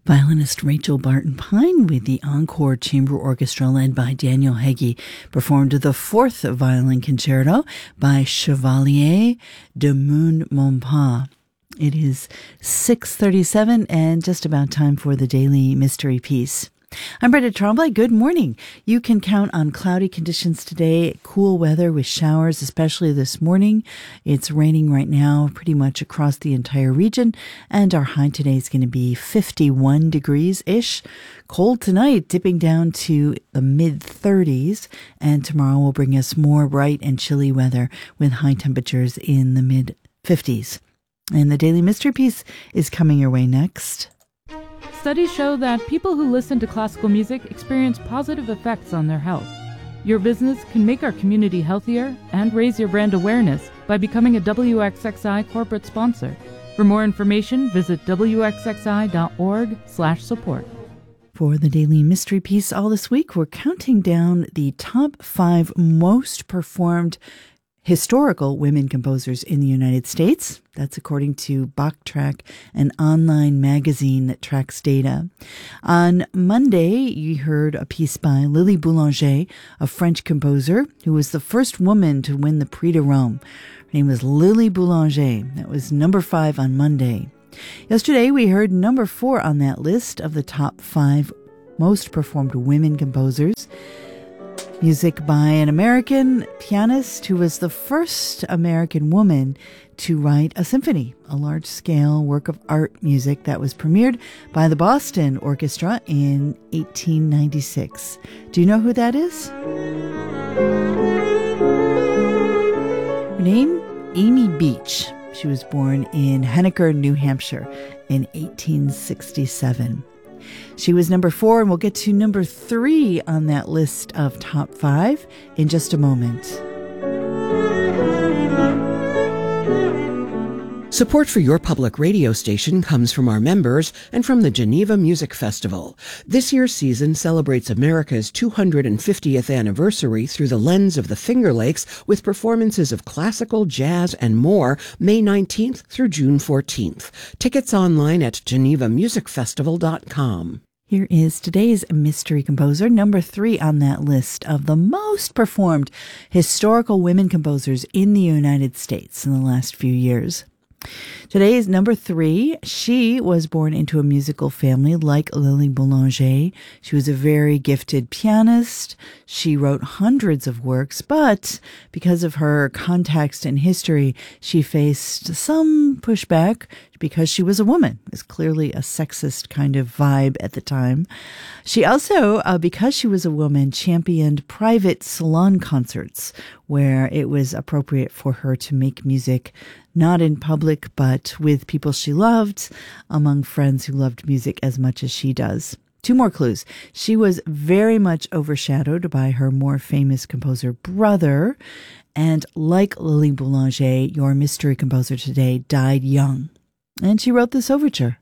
Violinist Rachel Barton Pine with the Encore Chamber Orchestra led by Daniel Heggie performed the fourth violin concerto by Chevalier de Montmorency. It is 6:37 and just about time for the Daily Mystery Piece. I'm Brenda Tremblay. Good morning. You can count on cloudy conditions today, cool weather with showers, especially this morning. It's raining right now pretty much across the entire region, and our high today is going to be 51 degrees-ish. Cold tonight, dipping down to the mid-30s, and tomorrow will bring us more bright and chilly weather with high temperatures in the mid-50s. And the Daily Mystery Piece is coming your way next. Studies show that people who listen to classical music experience positive effects on their health. Your business can make our community healthier and raise your brand awareness by becoming a WXXI corporate sponsor. For more information, visit wxxi.org/support. For the Daily Mystery Piece all this week, we're counting down the top 5 most performed historical women composers in the United States. That's according to BachTrack, an online magazine that tracks data. On Monday, you heard a piece by Lily Boulanger, a French composer who was the first woman to win the Prix de Rome. Her name was Lily Boulanger. That was number 5 on Monday. Yesterday, we heard number 4 on that list of the top 5 most performed women composers. Music by an American pianist who was the first American woman to write a symphony, a large-scale work of art music that was premiered by the Boston Orchestra in 1896. Do you know who that is? Her name? Amy Beach. She was born in Henniker, New Hampshire in 1867. She was number 4, and we'll get to number 3 on that list of top 5 in just a moment. Support for your public radio station comes from our members and from the Geneva Music Festival. This year's season celebrates America's 250th anniversary through the lens of the Finger Lakes with performances of classical, jazz, and more May 19th through June 14th. Tickets online at genevamusicfestival.com. Here is today's mystery composer, number 3 on that list of the most performed historical women composers in the United States in the last few years. Today's number 3, she was born into a musical family like Lily Boulanger. She was a very gifted pianist. She wrote hundreds of works, but because of her context and history, she faced some pushback because she was a woman. It was clearly a sexist kind of vibe at the time. She also, because she was a woman, championed private salon concerts where it was appropriate for her to make music not in public, but with people she loved, among friends who loved music as much as she does. 2 more clues. She was very much overshadowed by her more famous composer brother, and like Lily Boulanger, your mystery composer today died young. And she wrote this overture.